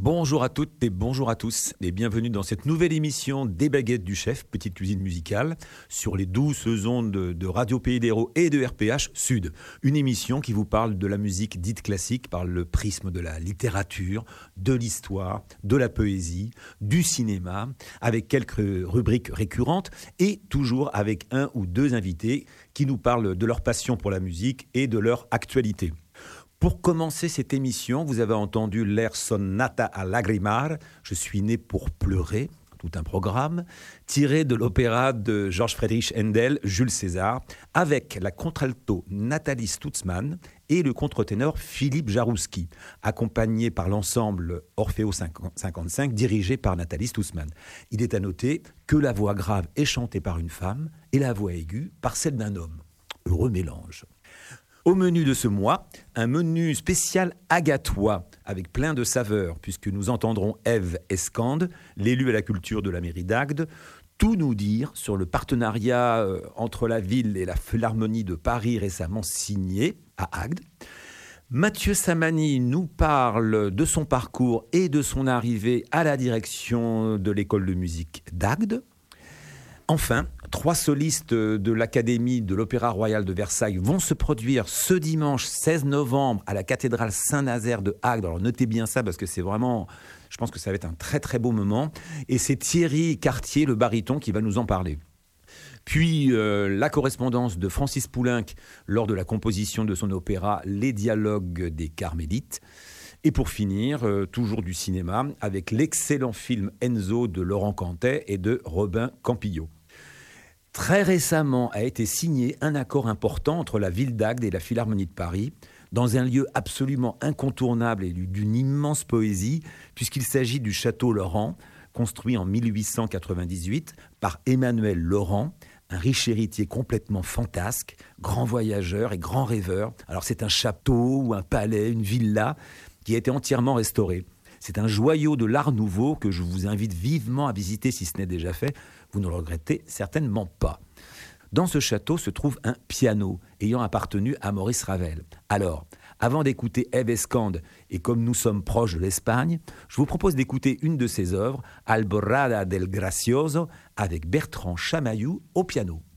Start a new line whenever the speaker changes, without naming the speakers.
Bonjour à toutes et bonjour à tous et bienvenue dans cette nouvelle émission des Baguettes du Chef, petite cuisine musicale, sur les douces ondes de Radio Pays d'Hérault et de RPH Sud. Une émission qui vous parle de la musique dite classique par le prisme de la littérature, de l'histoire, de la poésie, du cinéma, avec quelques rubriques récurrentes et toujours avec un ou deux invités qui nous parlent de leur passion pour la musique et de leur actualité. Pour commencer cette émission, vous avez entendu l'air Sonata a lagrimar, Je suis né pour pleurer, tout un programme, tiré de l'opéra de Georges Friedrich Händel, Jules César, avec la contralto Nathalie Stutzmann et le contre-ténor Philippe Jarouski, accompagné par l'ensemble Orfeo 55, dirigé par Nathalie Stutzmann. Il est à noter que la voix grave est chantée par une femme et la voix aiguë par celle d'un homme. Heureux mélange. Au menu de ce mois, un menu spécial agatois avec plein de saveurs, puisque nous entendrons Ève Escande, l'élu à la culture de la mairie d'Agde, tout nous dire sur le partenariat entre la ville et la Philharmonie de Paris récemment signé à Agde. Mathieu Samani nous parle de son parcours et de son arrivée à la direction de l'école de musique d'Agde. Enfin, 3 solistes de l'Académie de l'Opéra Royal de Versailles vont se produire ce dimanche 16 novembre à la cathédrale Saint-Nazaire de Agde. Alors notez bien ça parce que c'est vraiment, je pense que ça va être un très très beau moment. Et c'est Thierry Cartier, le baryton, qui va nous en parler. Puis la correspondance de Francis Poulenc lors de la composition de son opéra Les Dialogues des Carmélites. Et pour finir, toujours du cinéma, avec l'excellent film Enzo de Laurent Cantet et de Robin Campillo. Très récemment a été signé un accord important entre la ville d'Agde et la Philharmonie de Paris, dans un lieu absolument incontournable et d'une immense poésie, puisqu'il s'agit du château Laurent, construit en 1898 par Emmanuel Laurent, un riche héritier complètement fantasque, grand voyageur et grand rêveur. Alors c'est un château ou un palais, une villa qui a été entièrement restauré. C'est un joyau de l'art nouveau que je vous invite vivement à visiter si ce n'est déjà fait. Vous ne le regrettez certainement pas. Dans ce château se trouve un piano ayant appartenu à Maurice Ravel. Alors, avant d'écouter Ève Escande et comme nous sommes proches de l'Espagne, je vous propose d'écouter une de ses œuvres, Alborada del Gracioso, avec Bertrand Chamaillou au piano.